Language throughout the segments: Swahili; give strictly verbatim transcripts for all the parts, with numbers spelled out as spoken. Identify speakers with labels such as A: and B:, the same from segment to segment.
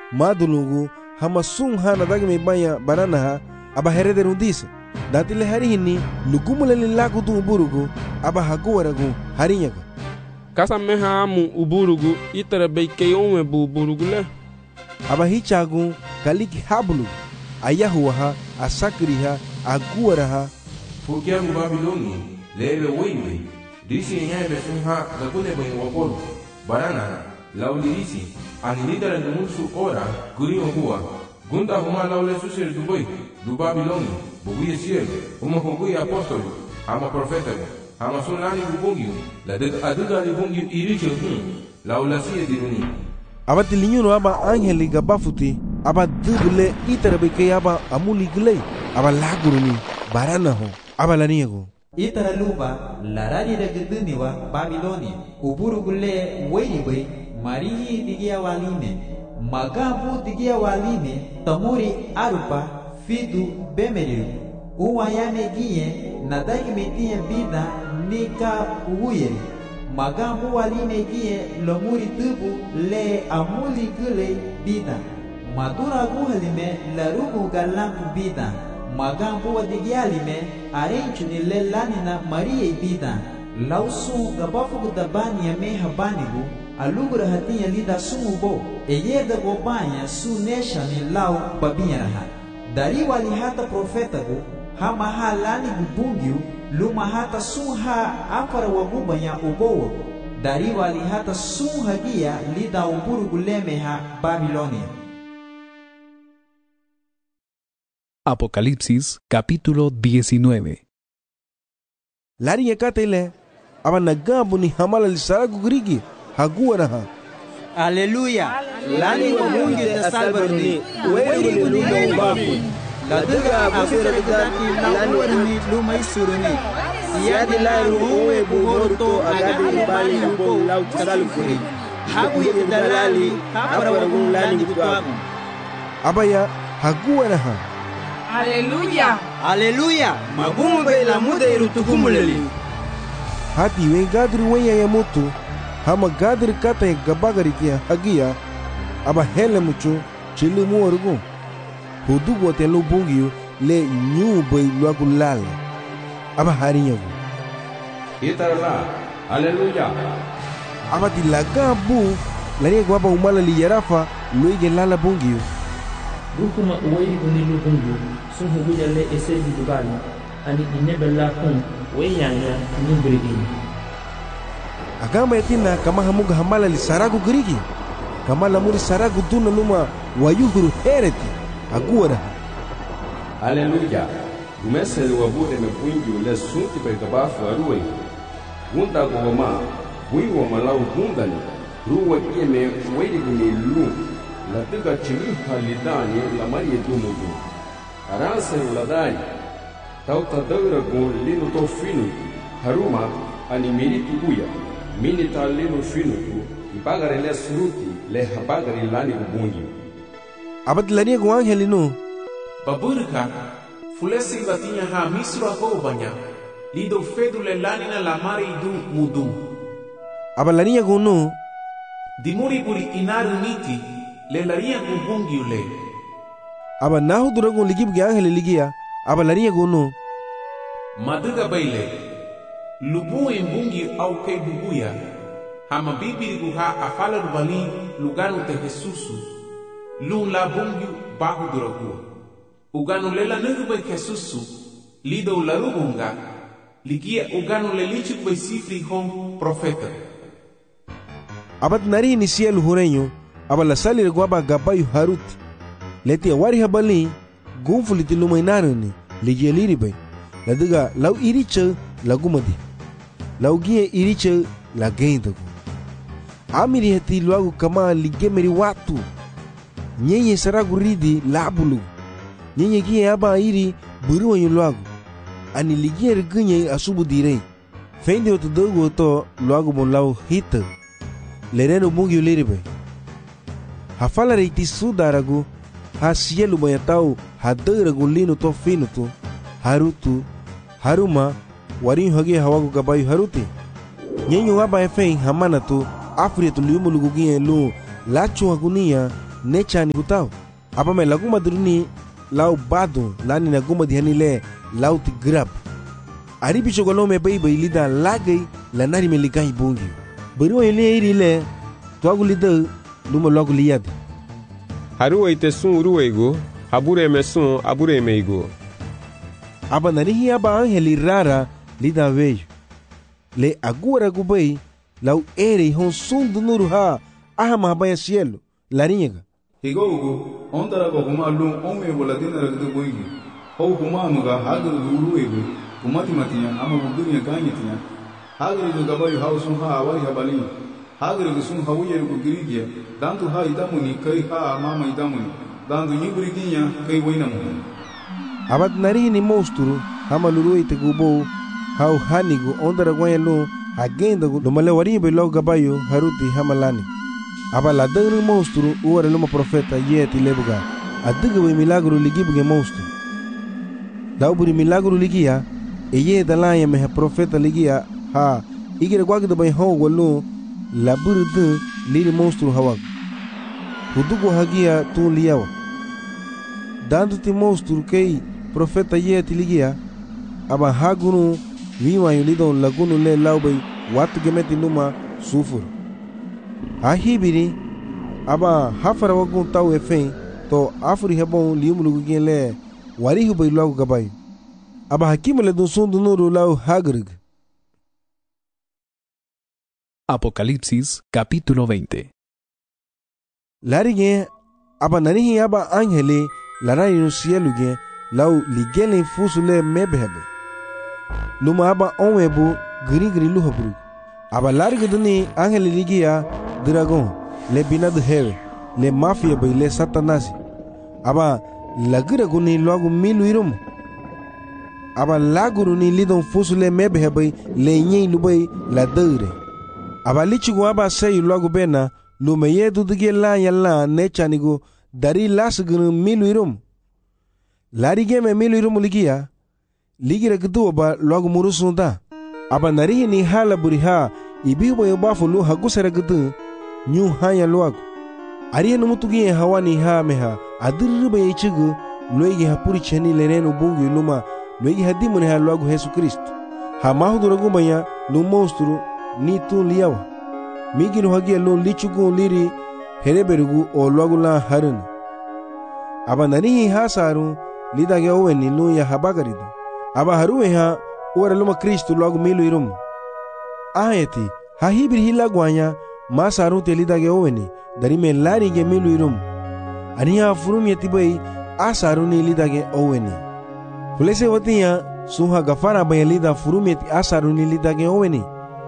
A: madulugu hama sung hana dagi me banya banana ha aba hereder undise datile hari hini lugumule lilaku tu uburugu aba haguwaragu harinyaga
B: kasa meha amu uburugu itara beikeyome bu uburugu le
A: aba hichagu kaliki habulu ayahuha asakriha aguwaraha
C: fukiamu Babiloni lebe weywe disi nyabe sunha zakune bayin wapolo banana laulirisi anilidara numusu ora gurio huwa gunda huma laule susir dubai du Babiloni buguye siel huma huguye apostoli ama profeta hama sunani bubungi la de aduga bubungi iriche hun laula siye diruni
A: abati linyuno aba angeli gabafuti aba dubule itarabe ke aba amuli gle aba laguruni barana ho aba laniego
D: itara luba larari da guduniwa Babiloni uburu gule weibe marihi digia waline magabu digia waline tamuri arupa fidu bemeriru uwayame gie nadagi metia bida nika uyeri magabu waline gie lomuri tubu le amuli gule bida madura guhalime larugu galampu bida magambu wadigialime arenchuni lelanina maria bida lausu gabafu dabani ya meha banigu alugura hatinya lida sumubo eyeda gobanya su neshani lau babinya raha dari wali hata profetagu hama halani gubungiu luma hata suha afara wagubanya ubowo dari wali hata suha gia lida uburu gulemeha Babilonia.
E: Apocalipsis capítulo diecinueve.
A: Lari yakatele aba nagabu ni hamala lisaragu grigi haguwaraha.
F: Aleluya. Lani wa mungi da salvaruni wewe ni luma ubafu laduga abusira bidaki lani warni luma isuruni siyadi laru uwe buhorto agadi bali ubo lau salfuri habu yedalali habara wagun lani gitwagu
A: abaya haguwaraha.
F: Aleluya. Aleluya. Magumbe la mude irutukumuleli.
A: Hati we gadri wenya ya mutu hama gadri kata ya gabagari kia hagia aba hele mucho chili muorugu hudugu wate lo bungiyo le nyu bay luagu lala aba harinyagu
C: itarala. Aleluya.
A: aba di laga bu lani gwaba umala li yarafa luige lala bungiyo
G: Rukuma uwei unilu bungu sunhu guja le ese bidubali ani inebella kun weyanya nimbrigini
A: agamba yatina kama hamuga hamala li saragu grigi kama lamuri saragu duna luma wayuhuru hereti aguwara.
C: Aleluya. Gumeseli wabude me bungi le sunti pe gabafu aruwe gunda goma bui wa malau gundani ruwa kieme weidi gumi lu la tiga chini halidani la marie dumugu aranse uladai tauta daura gun lino to finu haruma ani mini tukuya mini ta lino finu ibagare le suruti le habagare lani ubungi
A: abad lani gu angelino
H: baburka fulesi batinya ha misro ko banya lido fedule lani na la mari du mudu
A: abalani gu no
H: dimuri puri inaru niti le laria kubungi ule
A: aba nahu durago ligib ge angel ligia aba laria gono
H: maduga baile lubu embungi au ke bubuya hama bibiri guha afala rubali luganu te Jesusu lu la bungi bahu durago uganu lela nugu Jesusu lido la rubunga ligia uganu le lichu be sifri hom profeta
A: abad nari inicial hureño aba la salir guaba gabayu haruti leti wari habali gunfuliti lumainarani ligeliri bay ladiga law iricha lagumadi law gie iricha la geindagu amiri hati luagu kama ligemeri watu nyenye saragu ridi labulu nyenye gie aba iri buru luagu ani ligier gunye asubu direi feinde oto dogo to luagu mon law hita lereno bungi uliribe hafala reiti sudaragu ha sielu mayatau hadaragu lino to finutu harutu haruma warin hage hawagu gabayu haruti nyenyo aba efein hamanatu afriatu liumulugu gie lu lachu hagunia nechani butau. Aba me laguma druni lau badu lani na guma dihani le lau ti grab. Ari bichogolo me bay bay lida lagay lanari me ligay bungi. Bariwa ile iri le tuagu lida luma logu liyadi.
B: Haruwa ite sun uruwego, habure me sun abure me igo.
A: Aba narihi aba angeli rara lida vejo. Le agora gubay lau ere hon sun dunuru ha aha mahabaya cielo larinyaga.
I: Higogo ondara ko kuma lu onwe boladina ragdu boigi. Ho kuma muga hagar uruwego kumati matinya ama budunya ganyetinya. Hagar do gabayu hausun ha awari habali. Hagar do sun hawuye ko girigia. Dantu ha idamuni kai ha mama idamuni. Dantu nyiburiginya kai wainamu.
A: Abad narihi ni monstru hama luru ite gubo hau hanigu ondara gwayalo agenda gu lumale wari be lo gabayo haruti hamalani. Aba la dengri monstru uare luma profeta yeti lebuga. Adiga we milagro ligibuge monstru. Dauburi milagro ligia eye dalaya meha profeta ligia ha igire gwagda bay ho walo la burdu liri monstru hawag. Hudugo hagia tu liyawa. Dandu ti monstru kei profeta yeti ligia aba hagunu viwa yulido lagunu le laubay watu gemeti numa sufur. Ahibiri aba hafara wagun tau efen to afuri hebon liumulugu gen le warihu bay lagu gabay. Aba hakimu le dun sundu nuru lau hagrig.
E: Apocalipsis capítulo veinte.
A: Larige aba nanihi aba angele larai no cielo gen lau ligele fusule mebehebe. Luma aba onwebu gri gri luhabru. Aba large duni angele ligia dragon le binad heve le mafia bay le satanasi. Aba lagira guni logo milu irum. Aba laguru ni lidon fusule mebehebe le nyi lubay la deure. Aba lichigu aba sayi logo bena lume yedu dige la yalla nechanigo dari lasgunu milu irum. Larige me milu irum ligia ligira gdu aba logo murusunda. Aba narihi ni hala buriha ibibo yobafu lu hagusera gdu nyu hanya logo. Ariya numutugi hawani ha meha adirba yichigu loigi hapuri cheni lerenu bungu luma loigi hadimuni ha logo Yesu Kristo. Ha mahudura gumaya lu monstru ni tu liyawa. Miginu hagia lu lichugu liri hereberugu o logo la harun. Aba narihi ha saru lidage oweni lu ya habagaridu. Aba haruwe ha uwara luma Kristo logo milu irum. Aheti ha hibir hilagwanya ma saru te lidage oweni dari me larige milu irum. Aniha furum yetibay asaru ni lidage oweni. Fulese watiya suha gafara baya lida furum yeti asaru ni lidage oweni.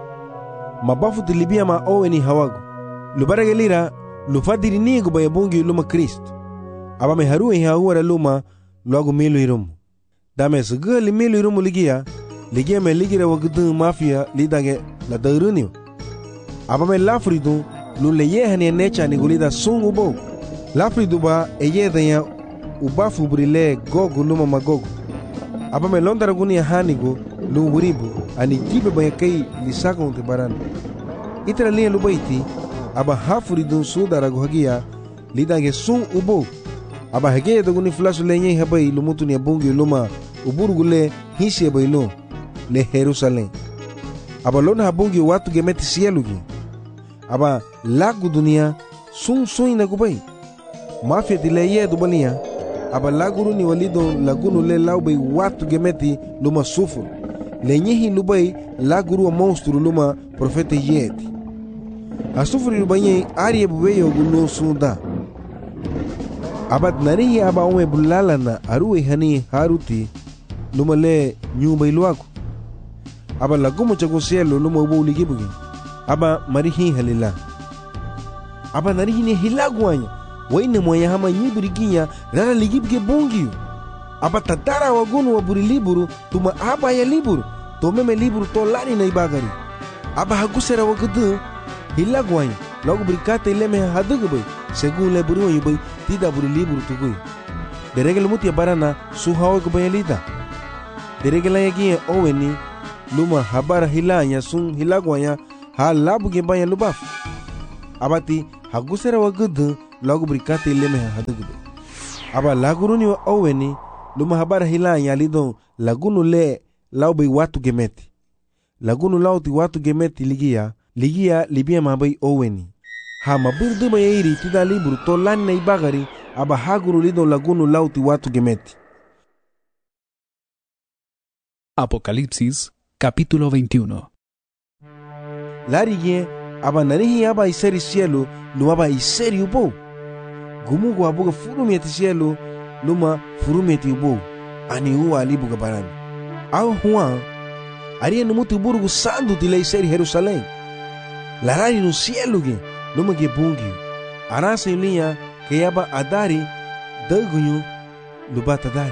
A: Mabafu tilibia ma oweni hawagu. Lubarage lira lufadiri nigu baya bungi luma Kristo. Aba me haruwe ha uwara luma logo milu irum. Dame sugali milu irum ligia ligia me ligira wagdu mafia lidage la dairuniyo. Aba me lafridu lu leye hane necha ni gulida sungu bo. Lafridu ba eye danya ubafu brile gogu luma magogu. Aba me londara guni hanigo lu wuribu ani jibe ba kai lisago te baran. Itra liya lu baiti aba hafridu sudara hagia lidage sun ubo. Aba hege da guni flasu lenye habai lumutu ni bungi luma uburugule hisi bailo le Jerusalem. Aba lona habungi watu gemeti sielugi. Aba lagu dunia sun sun na gubai. Mafia dileye dubania. Aba laguru ni walido lagunu le laubay watu gemeti luma sufur. Lenyehi lubai laguru wa monstru luma profeta yeti. Asufuri lubanye ariye buweyo gulu sunda. Abad narihi aba ome bulalana aruwe hani haruti luma le nyumba iluaku. Aba lagumu chago cielo luma ubu ligibugi. Aba marihi halila. Aba narihi ni hilaguanya. Waine mwaya hama nyibiriginya rara ligibuge bungiyu. Aba tatara wagunu waburi liburu tuma aba ya liburu. Tomeme liburu to lani na ibagari. Aba hagusera wagudu hilaguanya. Logo berikata ileme hadugubay. Según le buru yubay tida buri liburu tugui. Deregel mutia barana suhawa kubayalita. Deregel yagia oweni luma habara hilanya sun hilagwanya ha labu gebanya lubaf. Abati hagusera wagudu lagu brikate leme hadugbe aba laguruni wa oweni luma habara hila nyalidon lagunu le laubai watu gemeti lagunu lauti watu gemeti ligia ligia libia mabai oweni ha mabirdu mayiri tida liburu to lanna ibagari aba haguru lidon lagunu lauti watu gemeti.
E: Apocalipsis capítulo veintiuno.
A: Larigie aba narihi aba iseri cielo no aba iseri ubo gumugu abuga furumeti cielo numa furumeti ubo ani uwa alibuga barani au huwa aria numutu burgu sandu dile iseri Jerusalém larari no cielo ge numa ge bungi arasa ilinha que aba adari dagunyo lubata dari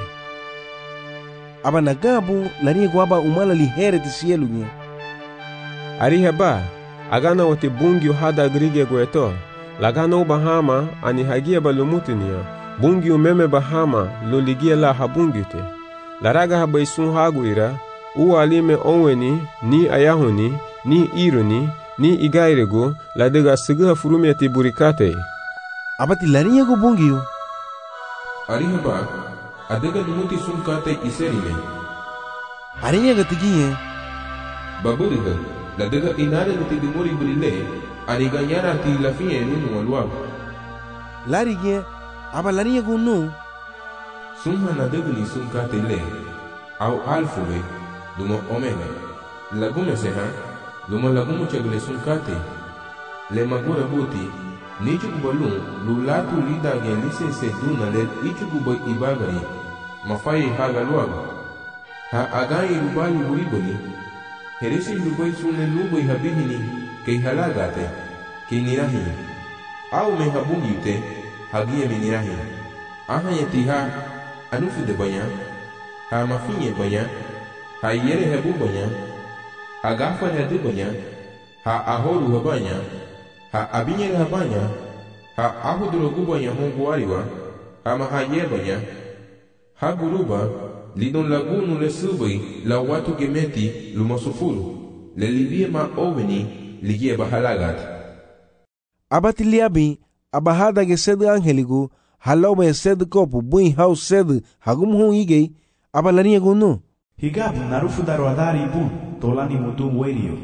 A: aba nagabu lari gwaba umala lihere ti cielo ge
B: Ariha ba, agana wati bungi hada grige gweto, lagana bahama ani hagia balumutinia, bungi umeme bahama loligia la habungite. Laraga haba isun haguira, u alime onweni, ni ayahuni, ni iruni, ni igairego, ladega siga furumeti burikate.
A: Abati lariya go bungi
H: Ariha ba, adega lumuti sun kate iserime.
A: Ariya gatigiye.
H: Baburiga. La dega inare nuti di mori brile ani ganyara ti la fine nunu walwa
A: larige aba lariye gunu
H: summa na dega ni sun ka tele au alfuwe dumo omega la gume se ha dumo la gumu chegle sun ka te le magura buti ni chuku balun lulatu lida gen lise se duna le ichuku boy ibagari mafai haga luaga ha agai rubali buriboni Heresi lubai sunne lubai habihini kei halagate kei nirahi au me habungi ute hagia me nirahi aha yeti ha anufu de banya ha mafinye banya ha yere hebu banya ha gafa hedu banya ha ahoru habanya ha abinyere habanya ha ahuduro gubanya hongu wariwa ha mahaye banya ha guruba lidon lagunu le subai la watu gemeti lumasufuru le libie ma oveni ligie bahalagat
A: abati liabi abahada ge sed angeligu halome sed kopu buin house sed hagum hu ige abalania gunu
J: higabu narufu darodari bun tolani mutum werio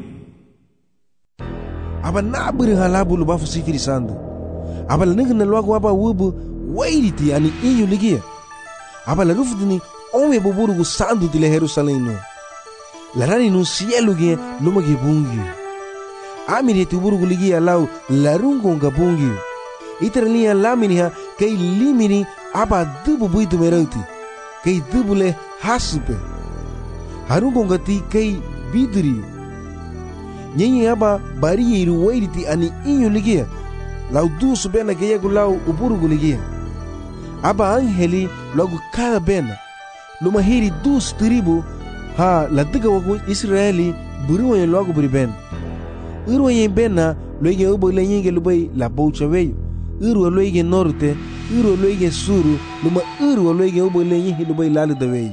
A: aba nabiri halabu lubafu sifiri sandu abala nigna lwago aba wubu wairiti ani inyu ligie abala rufdini Ome buburugu sandu dile Jerusalém no. Larani no cielo ge numa ge bungi. Amiri tu burugu ligi alau larungo nga bungi. Iterlia laminia kei limini aba dubu buitu merauti. Kei dubu le hasupe. Harungo nga ti kei bidri. Nyenye aba bari iru wairiti ani inyo ligi. Lau du subena ke yagu lau uburugu ligi. Aba angeli logo cada bena. Luma hiri dus tribu ha la diga wagu Israeli buru yen logo buri ben uru yen benna loige ubo le yenge lubai la boucha weyo uru loige norte uru loige suru luma uru loige ubo le yenge lubai la da weyo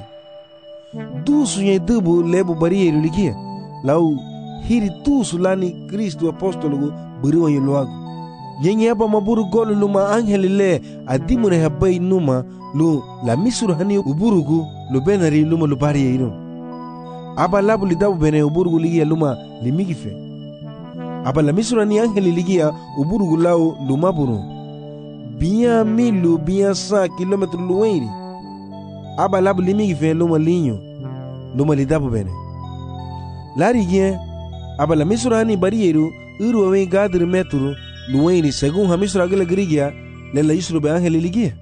A: dus yen dubu lebo bari ligia lau hiri dus lani Cristo apostolo buru yen logo yenge aba maburu golu luma angeli le adimune habai numa lu la misuru hani uburugu lu benari luma lu bari yiro aba labu li dabu bene uburugu ligia luma limigife aba la misuru hani angeli ligia uburugu lau luma buru biya milu biya sa kilometru luweiri aba labu limigife luma linyo luma li dabu bene lari gie aba la misuru hani bari yiro uru awe gadri metru luweiri segun ha misuru agila grigia le la yisuru be angeli ligia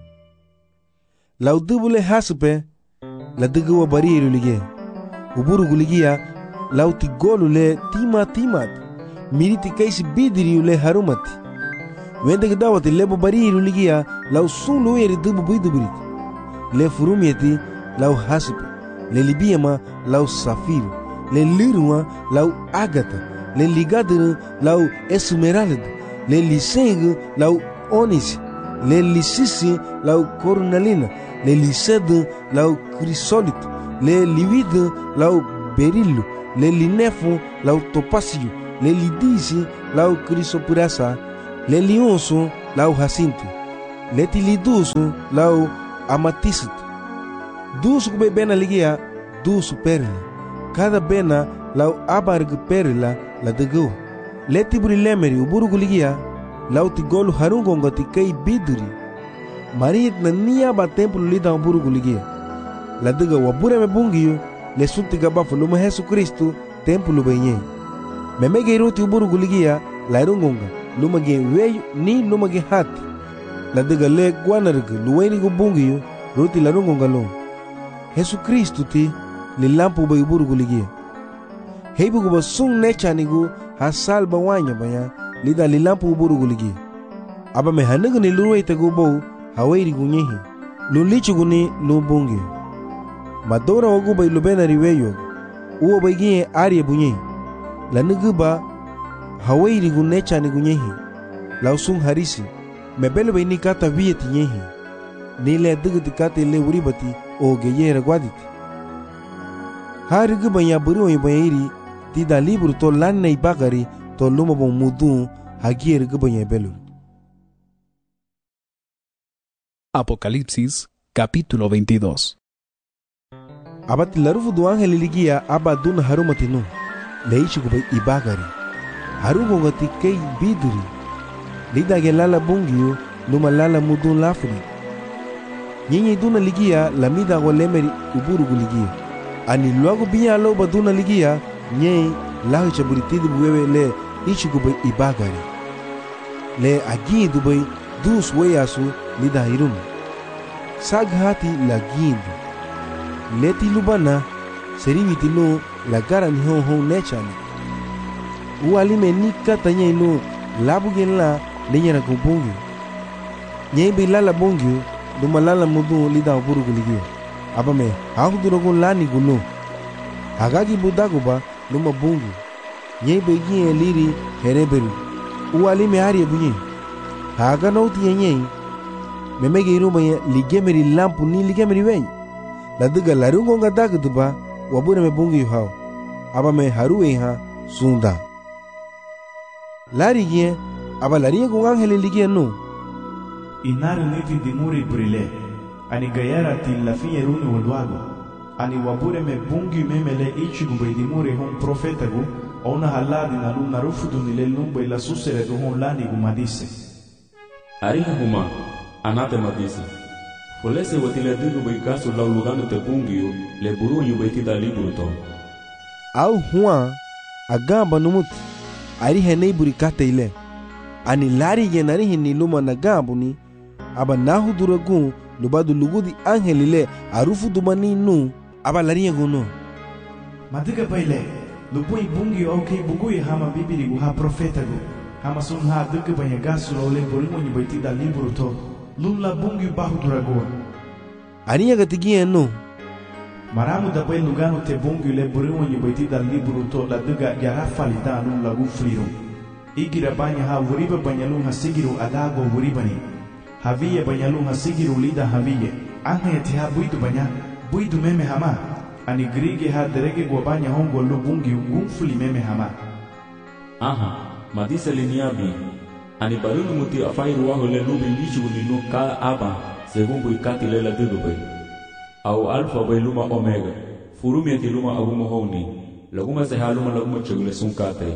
A: lau dubule hasupe la dugu wa bariru lige uburugu ligia lau tigolu le tima timat miriti kaisi bidiri le harumati wende gdawati lebo bariru ligia lau sulu eri dubu bidubrit le furumieti lau hasupe le libiema lau safiru le lirua lau agata le ligadru lau esmeralda le liseng lau onis le lisisi lau cornalina le lisede lau crisolito le livide lau berillo le linefo lau topasio le lidisi lau crisopurasa le lionso lau jacinto leti li dusu lau amatisut. Dusu kube bena ligia dusu perla. Cada bena lau abarg perla la degua. Leti buri lemeri uburu guligia lau tigolu harungonga ti kei biduri. Marit na niya ba templo lida uburu guligia. La dega wabure me bungiyo le sunti gabafu luma Yesu Kristu templo benye. Memege iruti uburu guligia la irungonga luma ge weyu ni luma ge hati. La dega le guanarga luweni gu bungiyo ruti la rungonga lo. Yesu Kristu ti li lampu ba uburu guligia. Heibu guba sung necha nigu hasal ba wanya banya lida li lampu uburu guligia. Aba me hanaga ni luruwa itagu bau hawairi gunyehi. Lulichu guni lubungiyo. Madora wagu ba ilubena riweyo. Uwa ba igie aria bunyehi. La nuguba hawairi gunecha ni gunyehi. La usung harisi. Mebele ba ini kata vieti nyehi. Nile adugati kata ile uribati o geyera gwaditi. Hari guba ya buru ya bayiri tida libro to lanna ibagari to luma bon mudu hagier guba ya belur.
E: Apocalipsis capítulo veintidós.
A: Abati larufu du ángel ligia abaduna harumatinu. Leishi guba ibagari. Harugo gati kei biduri. Lida gelala bungiyo luma lala mudu lafri. Nyenye duna ligia lamida golemeri uburu guligia. Ani luago biya lo baduna ligia nye lahu chaburitidi buwewe le ichi gubai ibagari. Le agi dubai dus weyasu lida hirum. Saghati la gindu. Leti lubana seriviti no la gara ni hon hon nechani. Ualime ni kata nye no labu gen la lenyera kubungi. Nye bi lala bungi duma lala mudu lida uburu guligia. Abame hakudurogun lani guno. Hagagi budaguba luma bungu. Nye begi eliri hereberu. Ualime hari bunye. Haga nauti yenye. Memege iruma ye ligemeri lampu ni ligemeri wey. Laduga larungo nga daguduba wabure me bungu yuhao. Abame haruwe ha sunda. Lari gye aba lari gung angeli ligie no.
J: Inaru niti dimuri brile. Ani gayara ti lafinye runi walwago. Ani wabure me bungi memele ichi gubay dimuri hon profeta gu. Ona haladi na luna rufudu nile lumba ila susere du hon lani gumadise.
K: Ariha huma anate madise. Folese watile dugu bay gasu lau lugano te bungiyo le buru yubeti da liburu to.
A: Au huwa agamba numut. Ariha neiburi kate ile. Ani lari ye narihi ni luma nagambu ni. Aba nahu duragun lubadu lugudi angel ile arufu dumani nu aba lariya guno.
J: Madiga baile lupui bungi okay bugui hama bibiri gu ha profeta gu. Hama sun ha duga banya gasu role burimu ni baiti da liburu to. Lumla bungi bahu duragun.
A: Aniya gatigia no.
J: Maramu da baile lugano te bungi le burimu ni baiti da liburu to la duga yarafali da lumla gu friru. Igira banya ha wuriba banyalun ha sigiru adago wuribani. Haviye banyalun ha sigiru lida haviye. Anhe te ha buidu banya, buidu meme hama. Ani grige ha derege gwa banya hongo lubungi ungumfuli meme hama.
K: Aha, madisa liniabi. Ani barunu muti afairu waho le lubi lichu ninu ka aba. Segumbu ikati lela dudubay. Au alfa bay luma omega. Furumi ati luma agumo honi. Laguma se ha luma laguma chagule sunkate.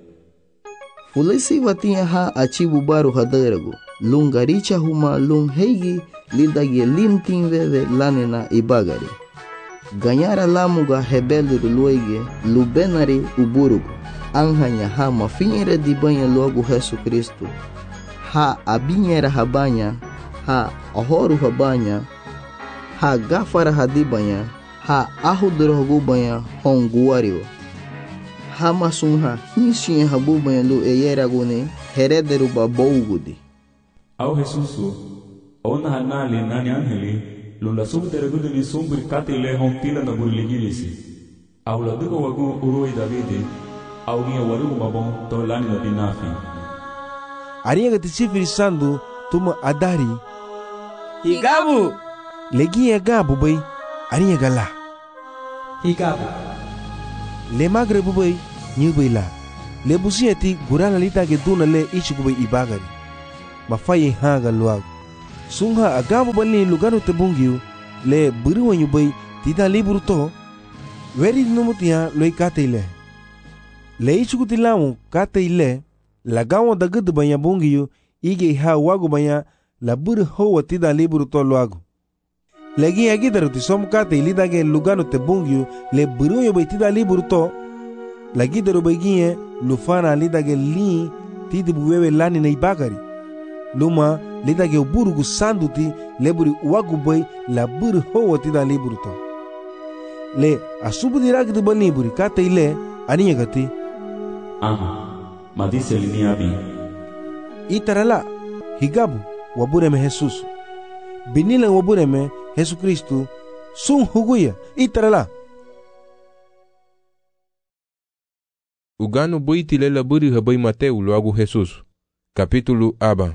L: Fulesi watia ha achibu baru hadaragu. Lungaricha huma lung heigi lidagi limtin veve lanena ibagari. Ganyara lamuga hebeluru luege lubenari uburugu. Anhanya ha mafinyere di banha logo Yesu Kristo. Ha abinhera habanya, ha ahoru habanya, ha gafara hadibanya, ha ahudrogu banha honguario. Ha masunha hinsin habu banha lu eyeragune herederu babougudi.
K: Ao Jesusu, ona hanali nani angeli, lula subteregudu ni sumbri katile hontila na burligilisi. Au la dugo wagu uroi Davide, au nia warugu mabon to lani na binafi.
A: Aria gatisifiri sandu tuma adari.
F: Higabu!
A: Legi gabu bay, aria gala.
F: Higabu.
A: Le magre bubay, nyubay la. Le busieti gurana lita geduna le ichi kubay ibagari. Mafaye hanga luag. sunha agabo balni lugano te bungiu le buru bay tida libro to veri numutia loi kate ile le ichukuti lamu kate ile la gawo dagud banya bungiu ige ha wagu banya la buru ho tida libro to luago legi agidaruti som kate ilidage lugano te bungiu le buru bay tida libro to lagi daru bagie lufana lidage li tidi buwewe lani na ibagari luma lidage uburugu sanduti leburi wagu bay la buru ho tida libro to le asubu dirag de bani buri kate ile aniya gati
K: aha madise liniabi
A: itarala higabu wabureme Jesus binila wabureme Yesu Kristu sun huguya itarala
B: Ugano boiti le laburi habai Mateu loagu Jesus kapitulu aba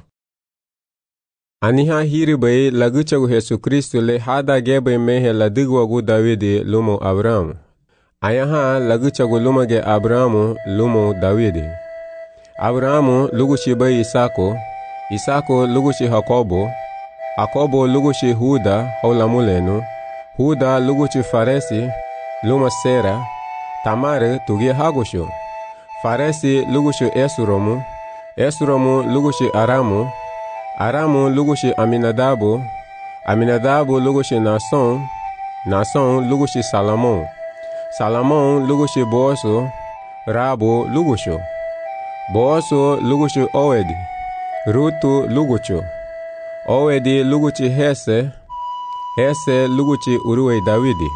B: Aniha hiri bai laguchagu Yesu Kristu le hada gebe mehe ladigwagu Davide lumo Abrahamu ayaha laguchagu lumage Abrahamu lumo Davide Abrahamu lugushi bai Isako Isako lugushi Hakobo Hakobo lugushi Huda haulamulenu Huda lugushi Faresi luma Sera Tamare tugi Hagosho Faresi lugushi Esuromu Esuromu lugushi Aramu Aramu lugushi Aminadabu Aminadabu lugushi Nason Nason lugushi Salomon Salomon lugushi Boaso Rabo lugusho Boaso lugushi Owedi Rutu lugucho Owedi lugushi Hese Hese lugushi Uruwe Davidi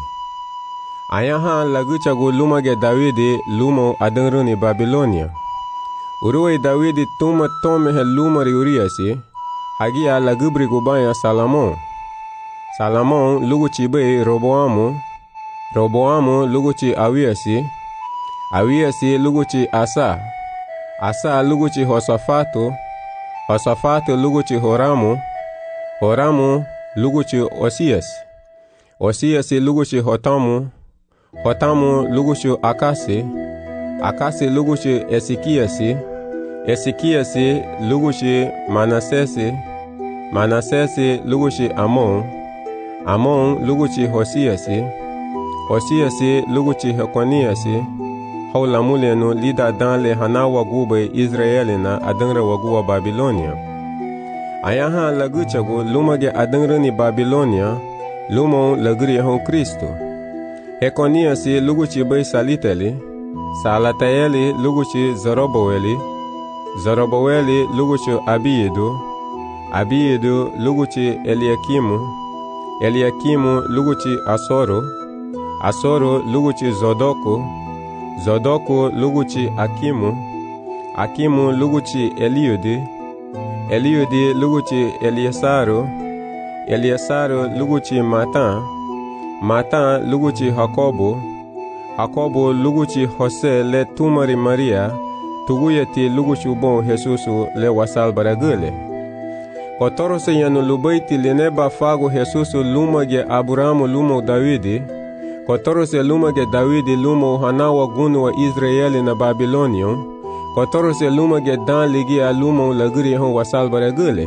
B: Ayaha laguchagu lumage Davidi lumo adanruni Babilonia Uruwe Davidi tuma tome he lumari Uriasi Hagia lagubri gubaya Salomon Salomon luguchi be Roboamu Roboamu luguchi Awiasi Awiasi luguchi Asa Asa luguchi Hosafatu Hosafatu luguchi Horamu Horamu luguchi Osias Osiasi luguchi Hotamu Hotamu luguchi Akasi Akasi luguchi Esikiasi Esikiasi luguchi Manasesi Manasesi luguchi Amon Amon luguchi Hosiasi Hosiasi luguchi Hekoniasi haulamulenu lida dan le hana wagube Israelina adangra waguwa Babilonia ayaha laguchagu lumage adangrani Babilonia lumo lagri hon Kristo Hekoniasi luguchi bay Saliteli Salatayeli luguchi Zoroboweli Zoroboweli luguchi Abiedu Abiedu luguchi Eliakimu Eliakimu luguchi Asoro Asoro luguchi Zodoko Zodoko luguchi Akimu Akimu luguchi Eliudi Eliudi luguchi Eliesaru Eliesaru luguchi Matan Matan luguchi Hakobo Hakobo luguchi Jose le tumari Maria tuguyeti luguchi bon Jesusu le wasal baragule Kotoro se yanu lubaiti lineba fago Jesusu lumage Abrahamu lumo Davidi Kotoro se lumage Davidi lumo hanawa gunu wa Israeli na Babilonion Kotoro se lumage dan ligi a lumo lagri hon wasal baragule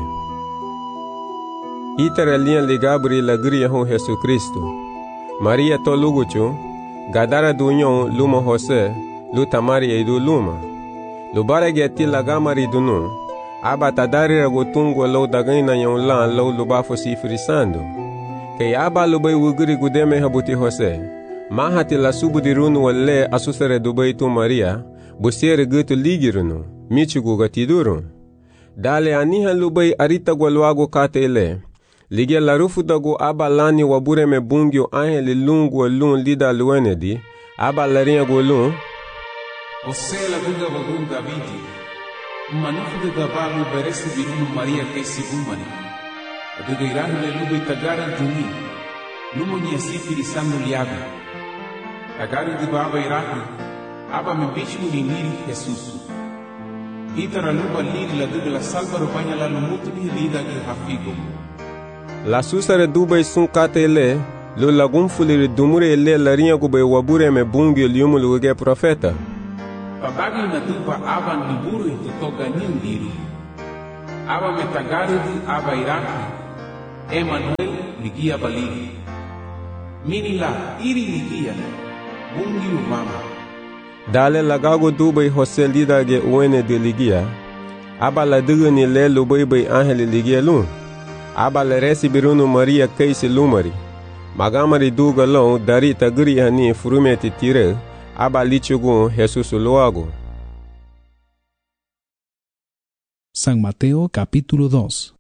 B: Itara lian ligabri lagri hon Jesu Kristo Maria to luguchu Gadara dunyon lumo Jose lu tamari edu luma Lubarage ti lagamari dunu Aba tadari ragotungo lo dagaina yon lan lo lubafo sifrisando Kay aba lubay wuguri gudeme habuti Jose Mahati la subudirunu wale asusere dubay tu Maria Busiere gutu ligirunu Michugu gatiduru Dale aniha lubay arita gwalwago katele Lige la rufu dago aba lani wabure me bungyo aheli lungu wa lun lida luenedi Aba laria go lun
H: Osela duga wagun Davidi Manufu de gabalu beresi birunu Maria kesi bumani Aduga irahu le lubi tagara duni Lumo ni asifiri sanu liabi Tagaru di baba irahu Aba me bichu ni niri Jesusu Itara luba liri la duga la salva rupanya la lumutu ni lida ki hafigo
B: La susare dubay sun katele Lo lagum fuliri dumure ele larinha gube wabure me bungyo liumu luge profeta
H: Babagi na tupa aba niburu itutoga nindiri Aba metagaru di aba iraki Emmanuel ligia baligi. Minila iri ligia. Bungi umama.
B: Dale lagago dubai Jose lida ge uene de ligia. Aba la dugani le lubai bai angeli ligia lun. Aba la resi birunu Maria kaisi lumari. Magamari duga long dari tagri hani furumeti tire. Aba lichugun Jesus luago.
E: San Mateo capítulo dos.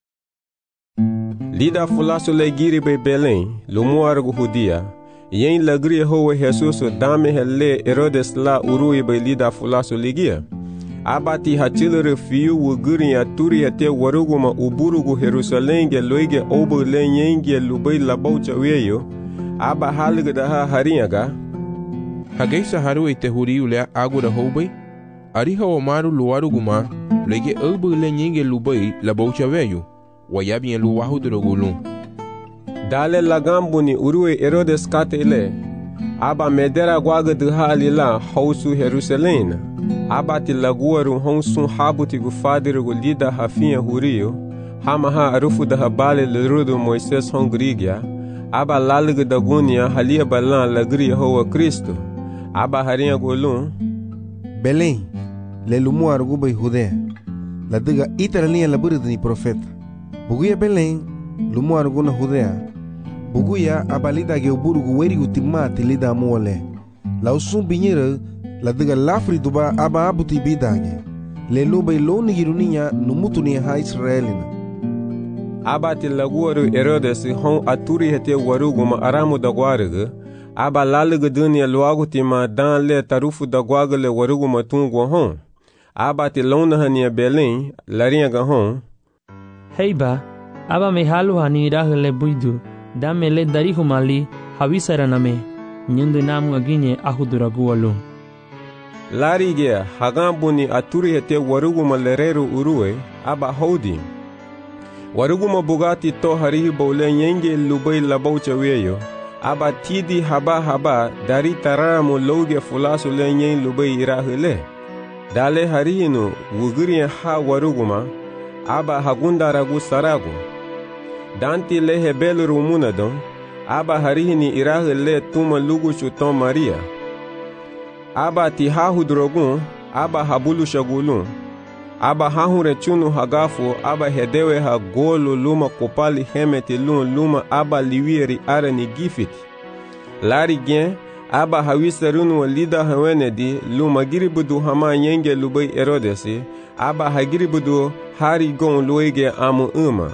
B: Lida fulaso le giri bai Belém, lumuargo judia. Yen lagri hoe Jesus dame hele Herodes la urui bai lida fulaso ligia. Abati hachilere fiu wuguri ya turi hate waruguma uburugu Jerusalenge loige obo le nyenge lubai labaucha weyo. Aba halga daha harinyaga.
M: Hageisa haru ite huri ule agura hobai. Ariha omaru luaruguma loige obo le nyenge lubai labaucha weyo. Wayabi en luwahu drogulun.
B: Dale lagambuni urue Herodes katele. Aba medera gwaga dhali la hausu Jerusalena. Aba ti laguaru honsun habuti gufadiru gulida hafinha hurio. Hamaha arufu da habale lerudo Moises hongrigia. Aba lalga dagunia halia balan lagria hoa Cristo. Aba harinha golun.
A: Belém, le lumu arguba e Judea. La diga iteralinha laburida ni profeta. Buguia Belém, lumu arguna Judea. Buguia abalida ge uburugu werigu timati lida muole. La usum binyeira la diga lafri duba aba abuti bidage. Le loba iloni girunia numutuni ha Israelina.
B: Aba ti laguaru Herodes hon aturi hete waruguma aramu dagwarga. Aba laliga dunia luagu tima dan le tarufu dagwaga le waruguma tungwa hon. Aba ti lona hania Belém laringa hon.
G: Heiba, aba me halu hani irahele buidu. Dame le darihu mali hawisaraname. Nyundu namu aginye ahuduragu alu.
B: Larige hagambuni aturi hete waruguma lereru urue aba hodi. Waruguma bugati to harihi bole nyenge lubai labaucha weyo. Aba tidi haba haba dari taramu loge fulasu le nyen lubai irahile. Dale harihinu wuguriya ha waruguma. Aba hagunda ragu saragu. Danti le hebel rumunadon. Aba harihini irahile tuma lugu chuton Maria. Aba ti hahu drogun. Aba habulu shagulun. Aba hahure chunu hagafu. Aba hedewe ha golu luma kopali hemeti lun luma aba liwieri arani gifiti. Lari gen. Aba hawisarunu wa lida hawenedi luma giribudu hama nyenge lubai Herodesi. Aba hagiribudu hari gon luege amu uma.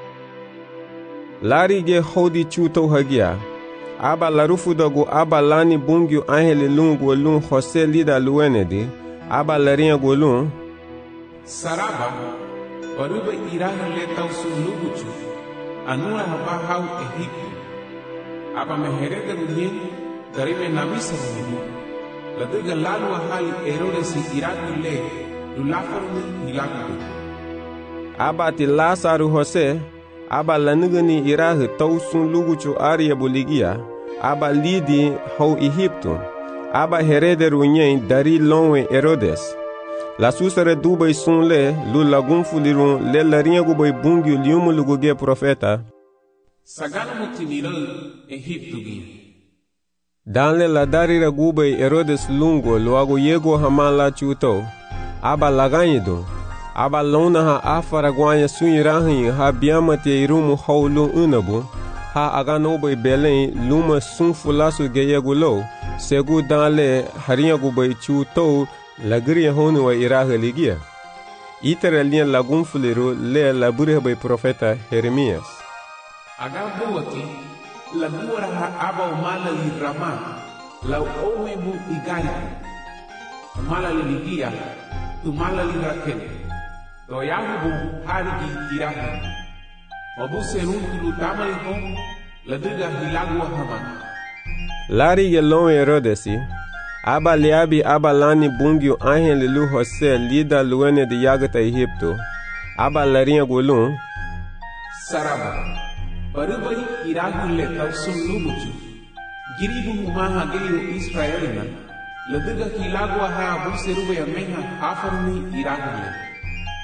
B: Lari ge hodi chuto hagia. Aba larufu dogu aba lani bungyu angele lungu lun Jose lida luenedi. Aba larinha golun.
H: Saraba, waruba iraha le tausu luguchu. Anua haba hau Egipto. Aba meherega runyen darime namisa runyen. Laduga lalu ahali Herodes iraku le lulafaruni hilaku.
B: Aba ti Lasaru Jose. Aba lanugani iraha tausun luguchu aria boligia. Aba lidi hau Egipto. Aba herede runyen dari lonwe Herodes. La susare dubai sun le lu lagun fulirun le larinha gubai bungi liumu luguge profeta.
H: Sagana mutinira Egipto gi.
B: Dan le la darira gubai Herodes lungo luago yego hamala chuto. Aba laganyido. Aba lona ha afara guanya sunirahin ha biamate irumu haulu unabu. Ha agano bai Belém luma sun fulasu geyegulo. Segu dan le harinha gubai chuto. Lagria honu wa iraha ligia. Itera linha lagun fuliru le labure bai profeta Jeremias.
H: Agabu waki lagura ha aba umala li rama la owe mu igaya. Umala li ligia umala li rakele. To yahu bu harigi iraha. Wabu serun tulu tamari hon laduga hilagu hama.
B: Lari yelon Herodesi. Aba liabi aba lani bungyu angele lu Jose lida luene de yagata Egipto. Aba larinha golun.
H: Saraba. Barubari iragu le tausun lumuchu. Giribu humaha geiru Israelina. Laduga hilagu ha abu serube ya meha afaruni iragu le.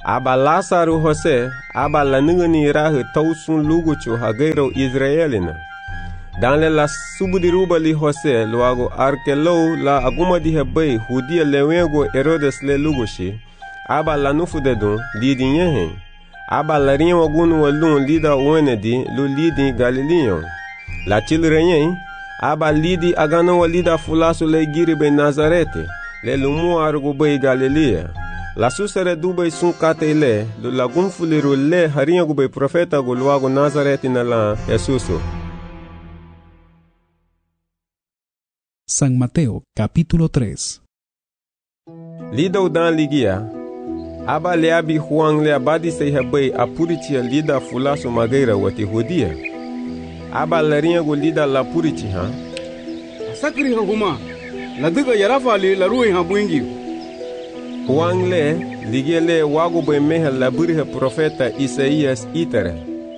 B: aba Lasaru Jose aba la ningani rahe tausun lugucho hagero Israelina. Danle la subudiruba li Jose luago arkelo la aguma di hebei hudia lewego Herodes le lugushi aba la nufudedun lidi nyehe aba la rien wagunu walun lida wenedi lu lidi Galileon la chilrenye aba lidi agano walida fulasu le giribe Nazarete le lumu argo bei Galilea la susere dubei sun katele lu lagun fuliru le harinha gube profeta go luago Nazarete na la Jesuso.
E: San Mateo capítulo tres.
B: Lida udan ligia aba leabi Juan le abadi se hebei apuritia lida fulasu mageira wati hudia aba larinha go lida la purici ha
I: sakri ha huma ladiga yarafali la ruhi ha buingi
B: Juan le ligiele wago be meha la buriha profeta Isaías itere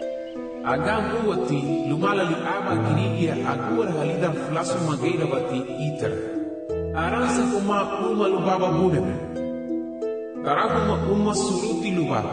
H: Agam wati lumala li aba kirigia agura halida fulasu mageira wati itere aransa kuma uma lubaba buneme Tarakuma uma suruti lubaba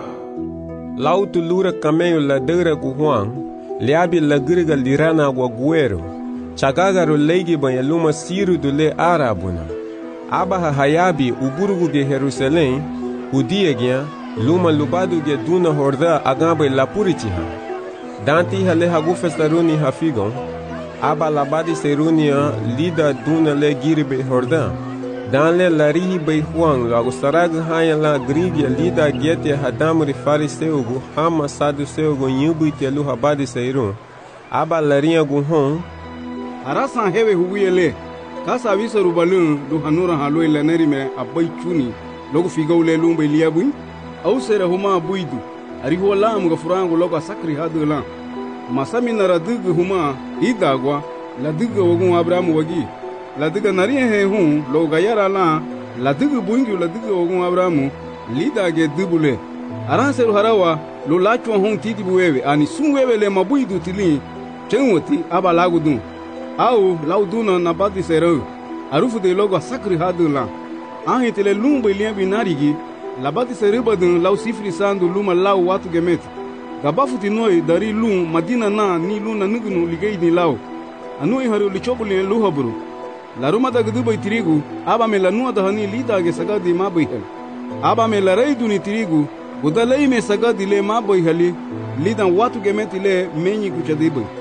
B: Lautu lura cameio la dera gu Juan leabi la griga lirana gua guero chagagaru leigi banha luma siru do le arabuna abaha hayabi uburugu ge Jerusalém udia gya luma lubadu ge duna horda agamba la puritiha danti hale hagu festaruni hafigon aba labadi serunia lida duna le giribe horda danle larihi bei Juan lago sarag haya la grigia lida gete hadamri fariseugu hama saduseugu nyubu telu habadi seirun aba larinha gu hon
I: arasan hewe huwiele kasa visaru balun du hanura haloi laneri me abai chuni logo figaule lumbe liabu au sera huma buidu ari hola am gafurango logo sakri hadula masami naradugu huma idagwa la dugu wogun abraham wagi la diga nariye he hun lo gayara la la diga bungi la diga wogun abrahamu lida ge dubule aran seru harawa lo lacho hun titi buwewe ani sunwewe le mabuidu tili chenwoti aba lagudun au lauduna na badi seru arufu de logo sakri hadula an tele lumbe lian binarigi la badi seru badun lau sifri sandu luma lau watu gemet gabafuti noi dari lum madina na ni luna nugunu ligei ni lau anui haru lichobule luhaburu la ruma da gudu bai tirigu aba me la nuwa da hani lida ge saga di ma bai hal aba me la rai duni tirigu gudalai me saga di le ma bai hali lidan watu ge meti le menyi kucha di bai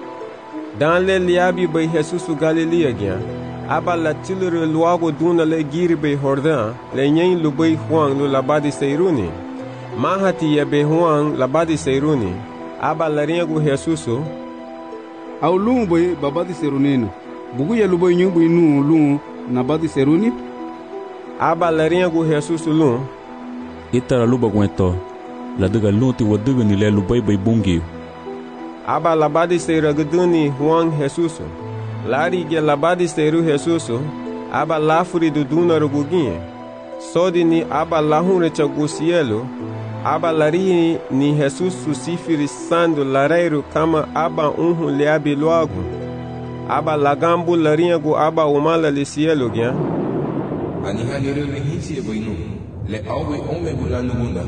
B: dan le liabi bai Jesus Galilea gya aba la tilure luago duna le giri bai horda le nyen lu bai Juan lu labadi seiruni mahati ya bai Juan labadi seiruni aba la ringu Jesus
I: au lu bai babadi seirunino bugu ya lubo nyumbu inu lu na badi seruni
B: aba larinha gu Jesus lu
K: itara luba gweto la daga luti wadaga ni le lubai bai bungi
B: aba la badi sera guduni Juan Jesus lari ge la badi seru Jesus aba lafuri do duna ruguginhe sodi ni aba lahunre chagu cielo aba lari ni Jesus susifiri sando lareiro kama aba unhu leabi loago aba lagambu larinha gu aba umala le cielo gya
M: ani halere le hinsi e boinu le awe ome bulanu gunda.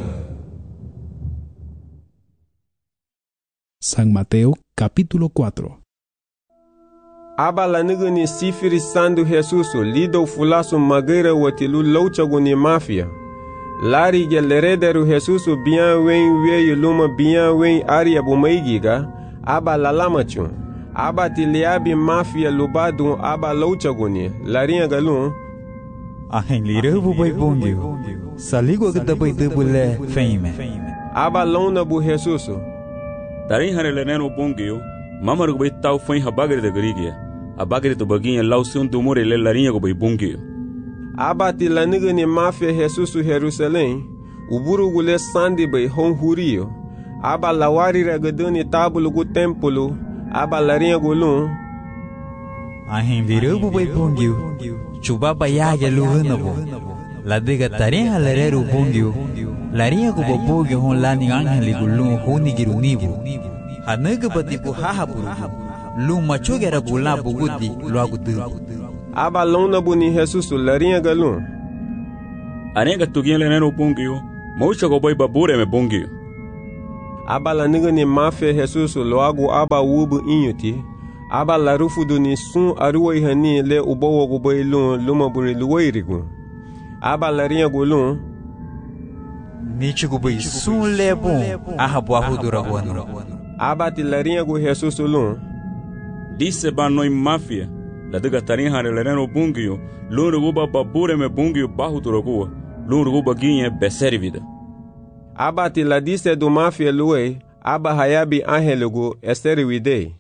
E: San Mateo capítulo cuatro.
B: Aba la nigani sifiri sandu Jesusu lido fulasu mageira watilu louchagu ni mafia lari ge lerederu Jesusu bien wen weyu luma bien wen aria bumaigiga aba la lamachun aba tiliabi mafia lubadu aba louchaguni larinha galun
D: ahen liru bubai bungyu saligo gada bai dubule feime
B: aba lona bu Jesusu
K: darin hanele neno bungyu mamaru bai tau foi habagre de grigia abagre to baginha lausun do more le larinha go bai bungyu
B: aba tilaniga ni mafia Jesusu Jerusalém uburu gule sandi bai hon hurio aba lawari ragadani tabulu gu templo aba larinha gulun
D: ahin liru bubai bungyu chuba bayaga luhunabo la diga tarinha lereru bungyu larinha go bobugyu hon lani angeli gulun honi girunibu hanaga batibu hahaburu lu machogera bula bugudi luagudu
B: aba lona buni Jesusu larinha galun
K: anega tugien lenero bungyu Maucha go boy babure me bungi.
B: Aba la nigga ni mafia Jesus loago aba wubu inyuti. Aba la rufudu ni sun aruwe hani le ubowo go boy lun luma buri luweirigu. Aba la rinha gulun.
D: Nichi go boy sun le bon ahabu ahudura wanu.
B: Aba ti la rinha go Jesus lun.
K: Disse ba noi mafia. La diga tarin hare lereno bungio. Lun ruguba babure me bungio bahu turagua. Lun ruguba ginye beservida.
B: Aba ti la disse do mafia luwe. Aba hayabi angelugu esteriwide.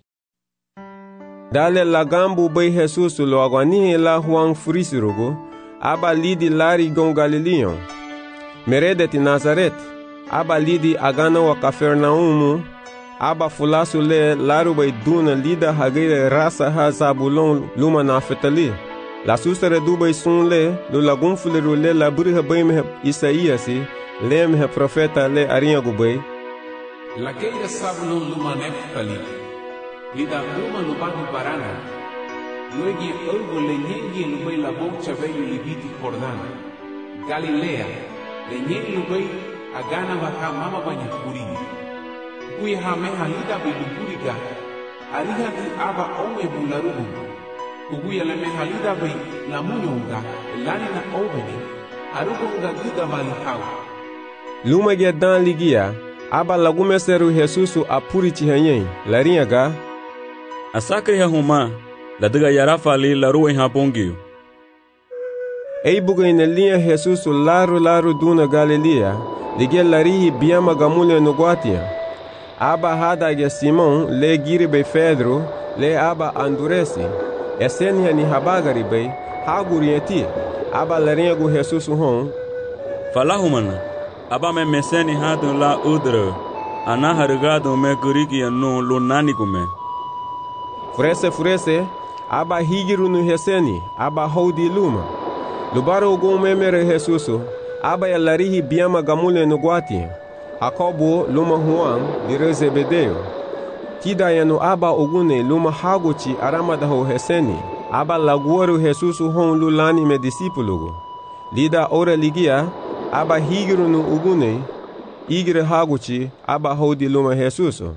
B: Dale la gambu bay Jesus lo agwanihe la huang frisirugu. Aba lidi lari gon Galileon. Meredeti Nazaret. Aba lidi agana wa Kafernaumu. Aba fulasu le laru bay duna lida hagire rasa ha Zabulon luma Naftali. La susere du bay sun le lu lagun fuliru le la buriha bay mehe Isaíasi le mehe profeta le arinha gu bay.
H: La keira Zabulon luma Naftali. Lida luma lubani barana. Luegi ergo le nyengi lubay la bocha veyu libiti Jordana. Galilea le nyengi lubay agana baka mama banya kuri. Kui hameha lida biluburiga. Ariha di aba owe bularugu. Kuguya le meha lida bay la munyonga. Lani na oveni. Arugonga gida malihau.
B: Luma ge dan ligia. Aba lagumeseru Jesusu apuri chihanyen. Larinha ga.
K: Asakri ha huma. La diga yarafa li la ruwa ha bongio.
B: Ei buga ina linha Jesusu laru laru duna Galilea. Ligia larihi biama gamule no guatia. Aba hada ge Simon le giribe Pedro le aba anduresi. Esenia ni habagari bay hagurieti. Aba larinha gu Jesusu hon.
K: Falahumana. Aba me meseni hadu la udra. Ana harigado me gurigi anu lo nani kume.
B: Furese furese. Aba higiru no reseni, aba houdi luma. Lubaro go memere Jesusu, aba ya larihi biama gamule no guati. Jacobo luma Juan dire Zebedeo. Tida ya no aba ogune luma haguchi aramada ho reseni. Aba laguaru Jesusu hon lulani me disipulugo. Lida ora ligia, aba higiru no ogune, igire haguchi, aba houdi luma Jesusu.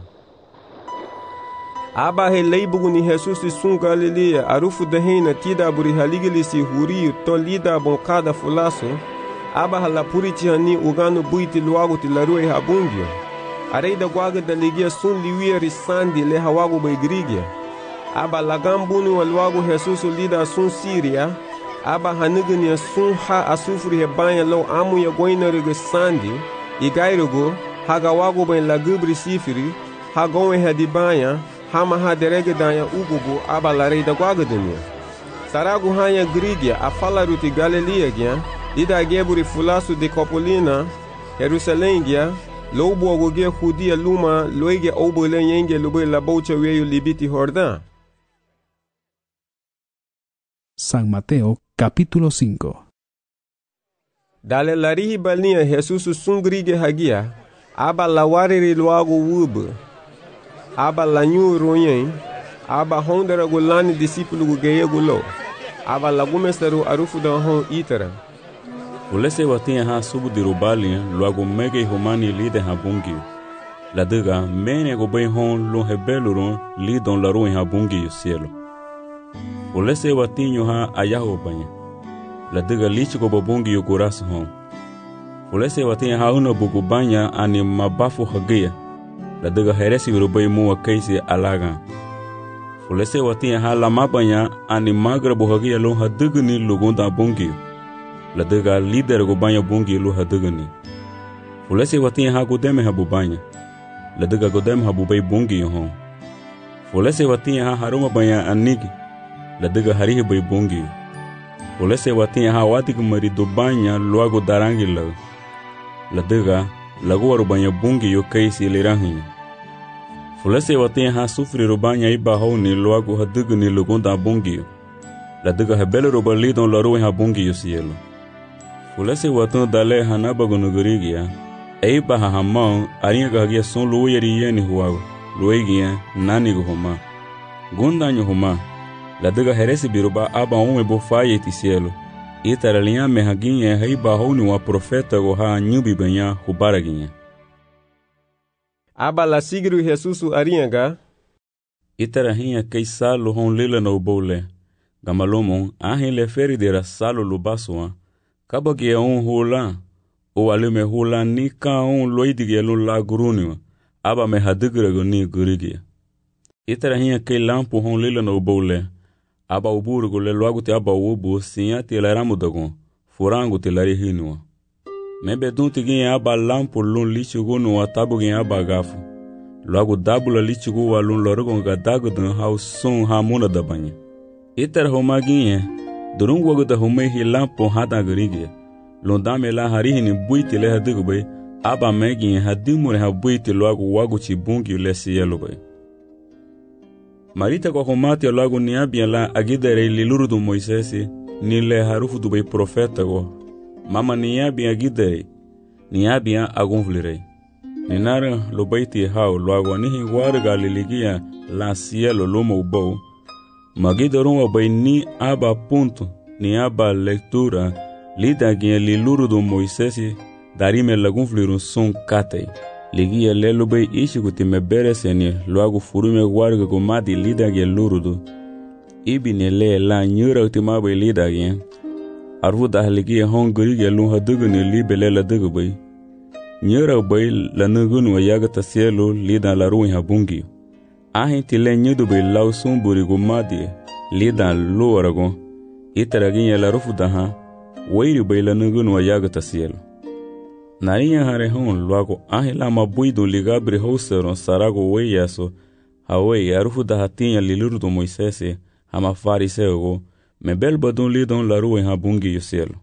B: Aba he leibugu ni Jesus sun Galilea arufu dehina tida buri haligilisi huri to lida bonkada fulaso. Aba halapuri chihani ugano buiti luagu tilarue habungio. Areida guaga da ligia sun liwia risandi le hawagu baigrigia. Aba lagambuni wa luagu Jesus lida sun Syria. Aba hanigania sun ha asufri hebanya lo amu ya goina rigo sandi. Igairugo hagawagu bain lagubri sifiri. Hagowe hadibanya. Hama ha derege danya ugugu aba larei da guagadenia. Saragu hanya grigia a falaruti Galilea gia, lida geburi fulasu de Copolina, Jerusalém gia, lobo ogoge judia luma loige obole yenge lube la bocha weyu libiti Jordán.
E: San Mateo capítulo cinco.
B: Dale larihi balnia Jesus sun grige hagia, aba lawariri luago wubu. Aba lanyu royen, aba hondera gulani discípulo gugeye gulo, aba lagumesteru arufu da hon itera.
K: Ulese watinha ha subu dirubalia, luago mege humani lide ha bungi. La diga mene go bem hon lo hebelurun lidon la ruin ha bungi cielo. Ulese watinho ha ayaho banya. La diga lich go babungi yo coração hon. Ulese watinha ha una bugu banya ani mabafu hagia. La diga heresi urubai mua kaisi alaga. Fulese watinha ha lama banya ani magra bohagia lo ha digni lugonda bungi. La diga líder go banya bungi lo ha digni. Fulese watinha ha godeme ha bubanya. La diga godeme ha bubai bungi hon. Fulese watinha ha haruma banya anigi. La diga harihi bai bungi. Fulese watinha ha watik marido banya luago darangi la. La diga laguaru banya bungi yo kaisi lirahi. Fulese watinha ha sufri rubanya iba honi loago ha digni lugonda bungi. La diga hebele roba lidon la ruin ha bungi yo cielo. Fulese watun dale hanaba gonugurigia. Eiba ha hamão arinha gagia son luieri yeni huago. Luegia nani go homa. Gundanyo homa. La diga heresi biruba aba um e bofaye ti cielo. Itaralinha mehaginha heiba houni wa profeta go ha nyubi benya hubaraginha.
B: Aba la sigru Jesusu arianga.
K: Itarahinha kei salo hon lila no bole. Gamalomon ahin le feridera salo lubaswa. Kabagi on hula. O alume hula ni ka on loidige lo la guruniwa. Aba me hadigrago ni gurigia. Itarahinha kei lampo hon lila no bole. Aba uburugo le loago te aba ubu sinha te laramudagon. Furango te larihinua. Mebe dunti gin aba lampo lun lichugo no atabu gin aba gafu. Loago dabula lichugo wa lun lorogon ga dagudun hau son ha muna da banha. Itar homa gin durung wago da homa hi lampo hada gurige. Lun dame la harihini buiti le hadigo bay. Aba megin hadimure ha buiti loago wago chibungi le siyelo bay. Marita kwa homati loago ni abia la agidere liluru do Moisesi ni le harufu do bay profeta go. Mama ni abia agidere ni abia agonvlirei. Ni nara lo baiti hao loago nihi warga liligia la cielo lomo ubo. Magidoron wa bay ni aba punto ni aba lectura lida gia liluru do Moisesi darime lagonvlirun son katei. Ligia lelo bay ishiguti me bereseni loago furume warga go madi lida gia lurudu. Ibi ne le la nyura utima bay lida gia. Arvu da ligia hongri gia lun hadugu ne libe le la dugu bay. Nyura bay la nugun wa yagata cielo lida la ruin habungi. Ahin tile nyudu bay lau sumburi go madi lida lu arago. Itaraginya la rufu da ha. Wairi bay la nugun wa yagata cielo. Narinha hare hon loago ahila mabuido ligabre houseron sarago weiaso hawei arufu da hatinha liluru do Moisesi hama fariseo me bel badon lidon la rua habungi yoselo.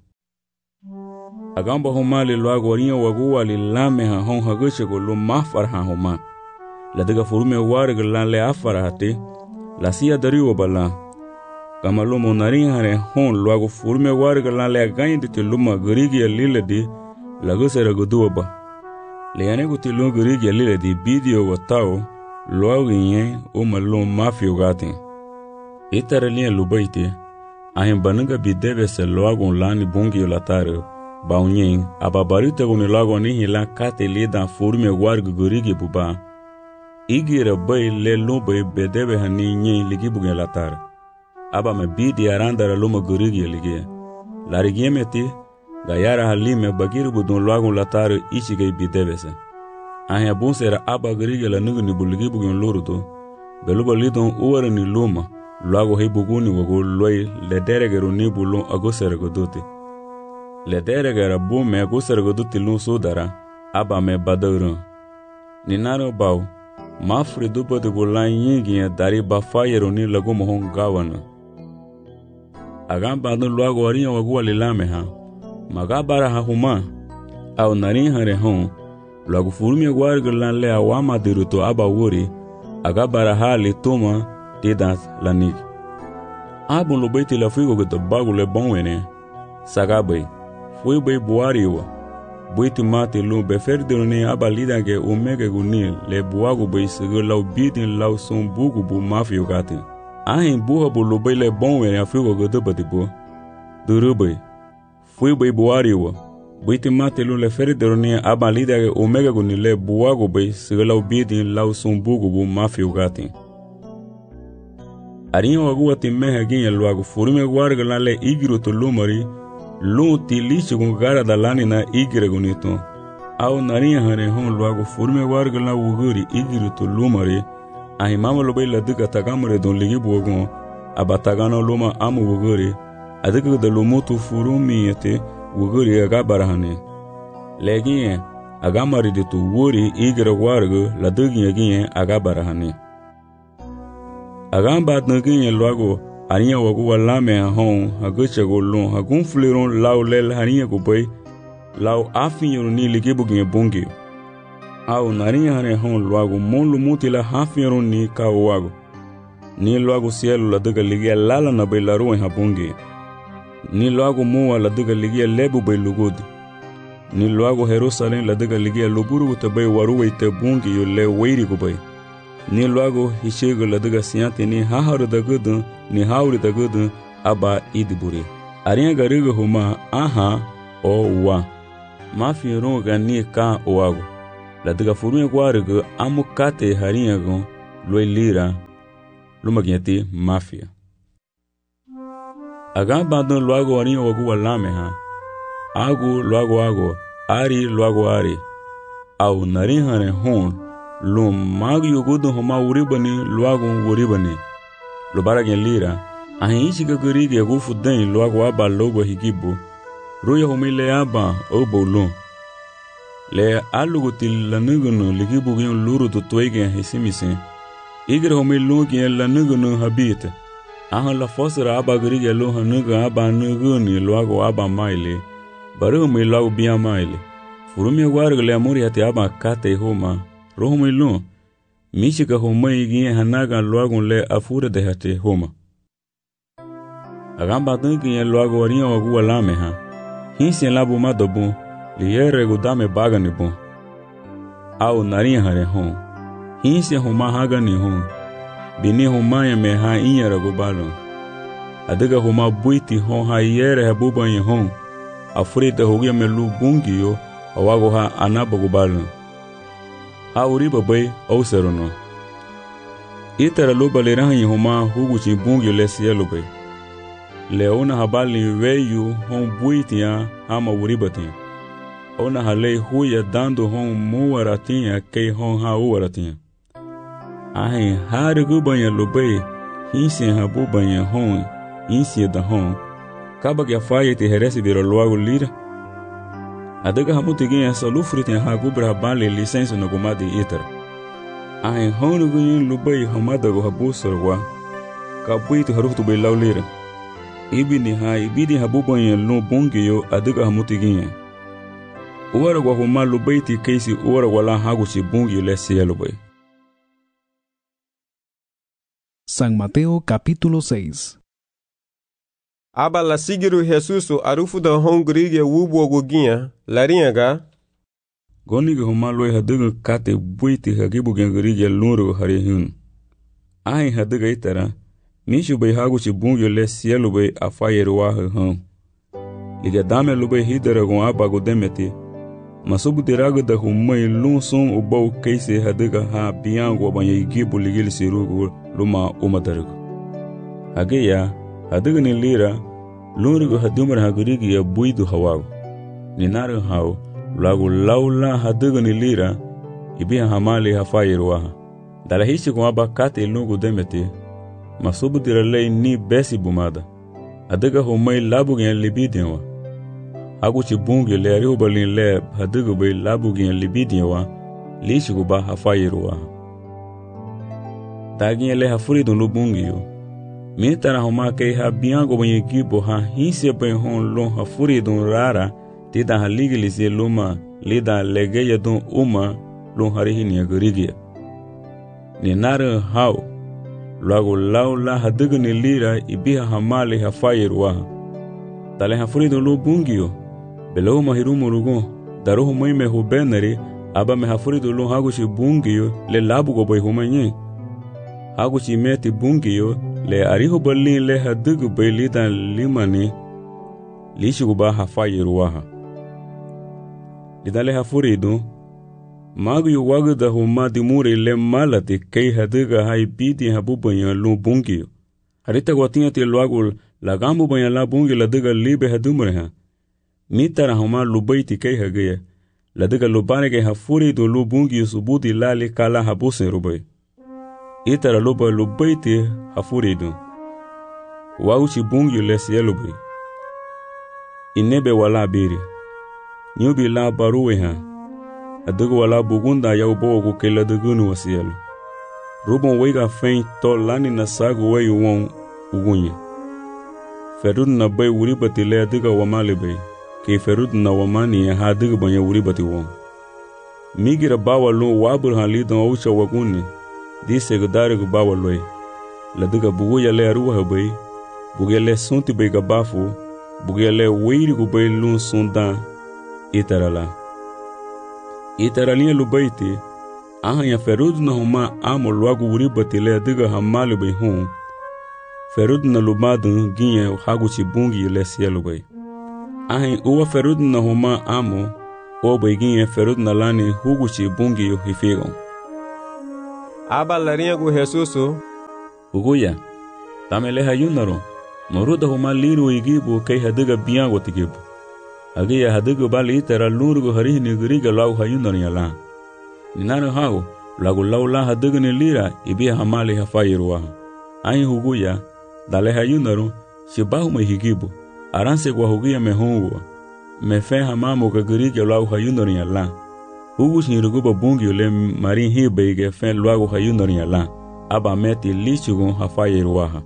K: Agamba homali loago rinha wagua li lame ha hon haguchego lo mafar ha homa. La diga furume warga lan le afara hati la sia dariwa bala. Kamalomo narinha hare hon loago furume warga lan le aganyde te luma gurigi lile di lago sera godua ba. Leane guti longo rigi alile di bidio watao loago nye o malon mafio gatin. Itara linha lubaiti ahin bananga bideve se loago lani bungi olatare baunyen ababarita goni loago nihi la kate lidan furume wargu gurigi buba. Igira bay le lumbai bedeve hani nye ligi bugen latare. Aba me bidi arandara luma gurigi ligie. Larigiemeti Gayara halime bagiru budon loagon lataro ichigay bidevese. Ahin abun sera aba garige la nugu ni buligi bugun loruto. Beluba lidon uwara ni luma. Loago hei buguni wago loy lederegero ni bulon agosere godote. Lederegera bu me agosere godote lun sodara. Aba me badauran. Ninaro bau. Mafri dupa de bulan yingi dari bafayero ni lago mohon gawana. Agam badon loago arinha wago alilame ha. Magabara ha huma au narin hare hon logo furmi warga lan le awama diruto aba wuri agabara ha le toma dedat lanik abon lo beti la figo to bagu le bonwene sagabai foi bei buariwa boiti mate lo be ferdone aba lidange omega gunil le buago bei sego law bidin law son bugu bu mafio gati ahin buha bo lo bei le bonwene afigo go do batibo durubai Fui bay buariwa. Buiti mate lu le feri derone aba lidage omega guni le buago bay sigalaw bidin law sumbugu bu mafio gatin. Arinha wagua ti meha ginha luago furume warga lan le igiro to lumari lu ti lichi gun gara da lani na igire gunito. Au narinha hane hon luago furume warga lan wuguri igiro to lumari ahi mama lo bay la duka tagamare don ligi buagon aba tagano luma amu wuguri Adiga da lumutu furumi yete wuguri agabarahane. Leginye agamari ditu wuri igira wargu la duginye ginye agabarahane. Agamba dnginye luago aniya wagu walame hon haguchego lun hagun fliron lau lel haniya gubay lau afinyo ni ligibu ginye bungi. Au nariya hane hon luago mon lumuti la hafinyo ni kao wago. Ni luago cielo la duga ligia lala na bay la ruin habungi. Ni loago muwa la duga ligia lebu bay lugudi. Ni loago Jerusalem la duga ligia luburu te bay waruwe te bungi yo le weiri go bay. Ni loago hishego la duga siante ni haharu da gudun ni hauri da gudun aba idiburi. Arinha gariga huma aha o wa. Mafi ronga ni ka oago. La diga furunha guariga amu kate harinha gon loi lira lumagiati mafia. Aga bandon luago arinha wagu walame ha. Agu luago ago, ari luago ari. Au narinha ne hon, lum magu yugudu homa uribani luago uribani. Lubara gen lira, ahin ichi gagurigi agu fudain luago aba lobo higibu. Ruya humi le aba obo lum. Le alugutil lanugunu ligibu gen luru tutuegen hisimisen. Igre humi lungi lanugunu habite. Ahan la fosra aba gurigi lu hanuga aba nuguni luago aba maile. Baru humi luago bia maile. Furumi aguarga le amuri hati aba kate homa. Rohumi lum. Mishika homa igi hanaga luago le afure de hati homa. Agamba dungi luago arinha wagu walame ha. Hinsi labu madobu. Liere gudame bagani bon. Au narinha hare hon. Hinsi homa hagani hon. Bini homa ya me ha inyara gubalo. Adiga homa buiti hon ha iere habuba yin hon. Afurita hogia me lu bungi yo. Awago ha anaba gubalo. Ha uriba bay au serono. Itara luba le rahan yin homa huguchi bungi le sielo bay. Leona habali weyu hon buiti ya hama uribatin. Ona halei huya dando hon muwaratinha kei hon ha uwaratinha. Ahin hari gubanya lubei hinsi habu banya hon insi da hon. Kaba que faia te herese de logo lira. Adaga hamutiginha salufritin ha gubra bale licença no gumadi iter. Ahin hon gunyin lubei hamada go habu sorwa. Kabuitu harutu be laulira. Ibini ha ibidi habu banya no bongiyo adaga hamutiginha. Uwara kwa huma lubaiti keisi uwara wala haguchi bungi lesi elubay.
E: San Mateo capítulo seis.
B: Aba la sigiru Jesusu arufu da hongurige wubu oguginha, larinhaga.
K: Gonige huma loe haduga kate buiti hagibu gengurige luru harihun. Ahin haduga itara, nishu bay haguchi bungi lesi elubay afayeru wahu hum. Liga dame lubay hidara gon abago demeti. Masubu diraga da humai lun sun ubau keise hadiga ha biyango banya igibu ligil sirugu luma umatarigu. Hageya hadiga ni lira lunrigu hadumar hagurigi ya buidu hawagu. Ninaru hao lagu laula hadiga ni lira ibiha hamali hafayiruwaha. Dala hichi kumaba kate lungu demeti masubu diralei ni besi bumada. Hadiga humai labu gen libidianwa. Aguchi bungi le arihu balin le hadigu bay labu gen libidianwa lishigu ba hafayiruwa. Dagin le hafuri dun lu bungi yo. Mitara homa kei ha biyango banyi gibo ha hinsi bay hon lon hafuri dun rara tida ha ligilisi luma lida legeya dun uma lon harihi ni agurigia. Ni nare hao lagu laula hadigu ni lira ibiha hamali hafayiruwa. Dale hafuri dun lu bungi yo. Belau mahirumu rugo daruhu mai me hubenari aba me hafuri dulu haguchi bungiyo le labu go boy humanyi haguchi meti bungiyo le arihu balin le hadugu bay lidan limani lishigu ba hafayiruwaha lidan le hafuri du magu yu wagu da huma dimuri le malati kei haduga hai bidi habubanyo lu bungiyo harita guatinha ti luagul lagambu banyo la bungi laduga libe hadumre ha Mitara homa lubaiti kei hagaya. Ladiga lubane ke hafuri do lubungi subuti lali kala habuse rubai. Itara luba lubaiti hafuri do. Wauchi bungi lesi elubai. Inebe wala biri. Nyubi la baruwe ha. Adigu wala bugunda ya ubogu ke ladugunu wasielu. Rubon wega fein to lani na sagu weyu won ugunye. Ferun na bay uribati le adiga wamali bay. Ke ferud na wamani ya hadiga banya uribati won. Migira bawa lo wabur halidon aucha waguni. Dise gudarigu bawa loy. Ladiga bugu ya le aruwa bay. Bugu le sunti bay gabafu. Bugu le weirigu bay lun sundan. Itarala. Itaraliya lubaiti. Aha ya ferud na huma amo lwagu uribati le adiga hamali bay hon. ferud na lubadu ginye haguchi bungi le cielo bay. Ahin uwa ferud na homa amo o bay ginye ferud na lani huguchi bungi yo hifigon.
B: Aba larinha gu Jesusu.
K: Uguya, tamele hayunaro, moruda homa liru igibu kay hadiga biyango tigibu. Agiya hadiga bali itera lurgu harihni guriga lau hayunaro yala. Ninano hago, lagu laula hadiga ni lira ibiya hamali hafayiruwa. Ahin huguya, dale hayunaro, shibahu me higibu, aranse kwa huguya me hongo. Me fe hamamu ka guriga lau hayunaro yala. Hugus ni ruguba bungi ule marin hibe ige fen luago hayunaro yala. Aba meti lichugun hafayiruwa.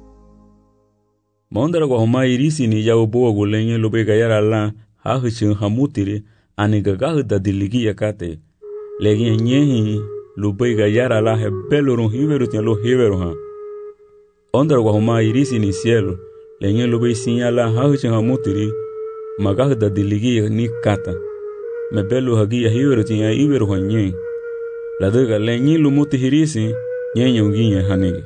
K: Mondara kwa homa irisi ni yao boa gulenye lube gayara la hahichin hamutiri ani gagahu da diligi yakate. Legi nyehi lube gayara la hebelurun hiveru tialo hiveru ha. Ondara kwa homa irisi ni cielo lenye lube sinyala hahichin hamutiri magahu da diligi ni kata. Mebelu hagia hiveru tinya hiveru ha nye. Ladega lenye lumuti hirisi nye nyonginye hanigi.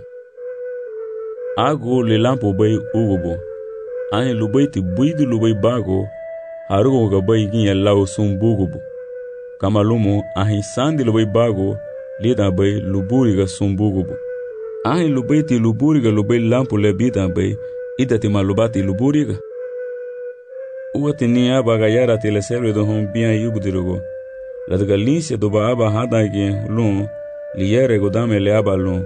K: Agu le lampo bay ugubo. Ahe lubay ti buidu lubay bago. Harugo ga bay ginye lao sum bugubo. Kamalumo ahe sandi lubay bago. Lida bay luburi ga sum bugubo. Ahe lubay ti luburi ga lubay lampo le bida bay. Ida ti malubati luburi ga. Uwa ti ni aba ga yara ti le selwe do hon biyan yubudirugo. Ladga linse do ba aba hada gen lun. Liyere go dame le aba lun.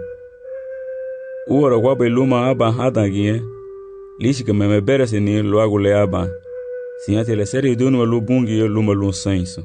K: Uora wabe luma aba hada gie, lishika meme berese ni luagu le aba, sinyate le seri dunu lu bungi yo luma lu senso.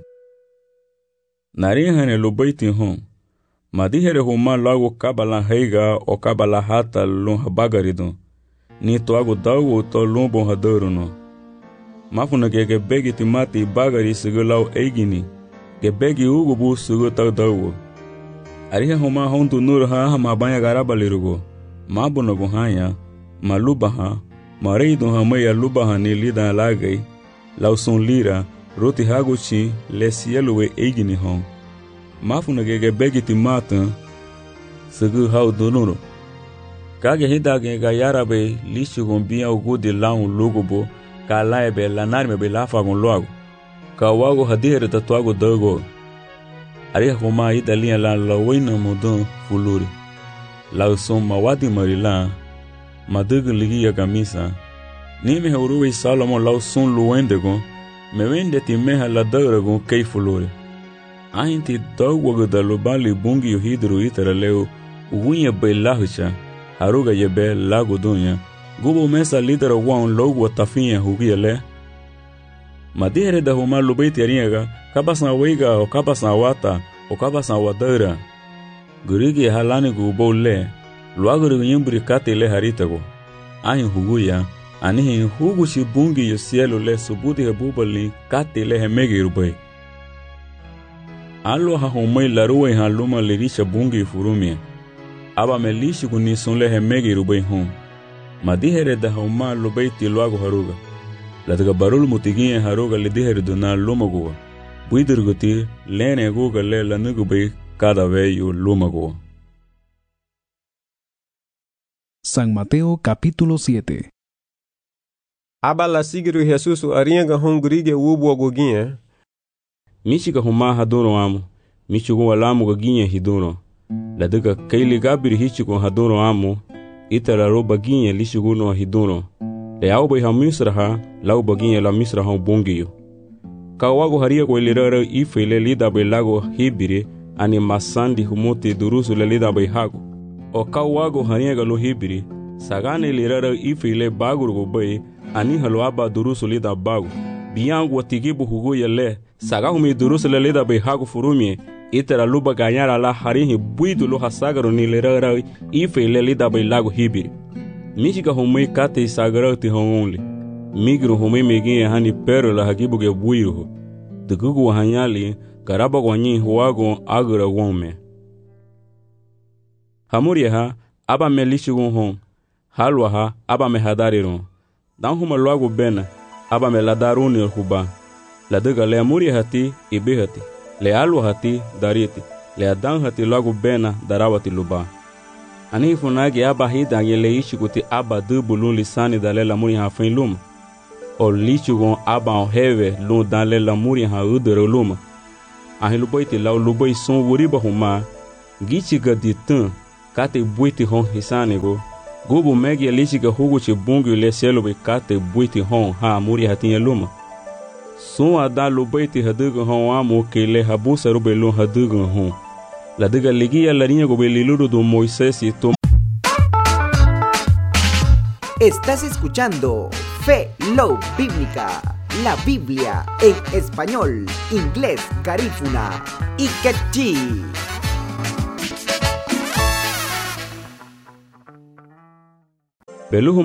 K: Narihane lu baiti hon, madihere huma luagu kabala heiga o kabala hata lu habagarido, ni toagu dagu to lumbo hadoro no. Mafuna ke ke begi timati bagari sigu lau eigini, ke begi ugubu sigu tau dagu. Arihe huma hontu nur ha hama banya garaba lirugo. Mabuno guhanya, malubaha, marido hamaya lubaha ni lida lagay, lausun lira, roti haguchi, le cielo eigini hon. Mafuna gege begi timata, segu hau donuro. Kage hidage ga yarabe, lishu gombia ugudi laun lugubo, ka laebe lanarme be lafa gon loago. Ka wago hadihere tatuago dago. Ariha kuma idalia la lawina mudon fuluri. Lau son mawadi marila, madugu ligi ya kamisa. Nime hauruwe Salomon lau son luwendegon, me wende ti meha la dauragon kei fulore. Ahinti dawwagu da lubali bungi yu hidru itara leo, ugunya bay lahucha, haruga yebe lagu dunya, gubo mesa lidera wan logu wa tafinya hugia le. Madihere da huma lubaiti ariyaga, kabasan weiga o kabasan wata, o kabasan wadaura. Gurigi halani gubo le, luaguru yimbri kate le haritago. Ahin huguya, anihin hugushi bungi yu cielo le subudi hebubali kate le hemegi rubay. Alo ha humay laruwe haluma lirisha bungi furumia. Aba me lishi kuni sun le hemegi rubay hum. Madihere da huma lubaiti luagu haruga. Lataga barul mutigiye haruga lidihere duna lumaguwa. Buidirguti lene guga le lanugubay cada vello lumago.
E: San Mateo capítulo siete.
B: Aba la sigiru Jesus arianga hongurige wubo goginye.
K: Michika huma hadoro amu, michugo walamu goginye hidoro. Ladika kaili gabiri hichiko hadoro amu, itara roba ginye lishuguno hidoro. Le aubai ha misraha, lauba ginye la misraha bongiyo. Kawago haria kwa ilirara ifele lida belago hibiri, ani masandi humuti durusu lelida bay hago. O kawago haniega lo hibiri, sagane lirara ifile bagurgo bay, ani halwaba durusu lida bagu. Biyangu watigibu hugu yale, sagahumi durusu lelida bay hago furumie, itera luba ganyara la harihi buidu lo hasagaro ni lirara ifile lida bay lago hibiri. Michika humui kate sagaro ti hongonli. Migru humui meginye hani pero la hagibu ge buiruhu. Dugugu hanyali, karaba gwanyi huwago agura wome. Hamuria ha, aba me lishugun hon. Halwa ha, aba me hadariron. Dan huma luagu bena, aba me ladaruni huba. Ladaga le amuria hati, ibe hati. Le alwa hati, dariti. Le adan hati luagu bena, darawati luba. Ani funagi aba hida yele ishi kuti aba dubulun lisani dale la muri ha fin luma. O lichugon aba o heve lun dale la muri ha udere luma. Ahi luboiti lau luboi son wuriba huma. Gichiga ditan kate buiti hon hisanigo. Gubu megi lichiga huguchi bungu le selo be kate buiti hon ha muri hatinye luma. Son ada luboiti haduga hon amu kele habusa rube lun haduga hon. La diga ligia la niña gobeliluro de Moisés y Tom.
N: Estás escuchando Fe Love Bíblica, la Biblia en español, inglés, garífuna y quechí.
K: Beluhu